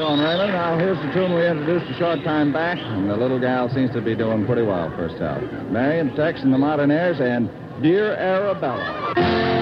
on, Raymond. Now, here's the tune we introduced a short time back, and the little gal seems to be doing pretty well first out. Marion, Tex, and the Modernaires, and Dear Arabella.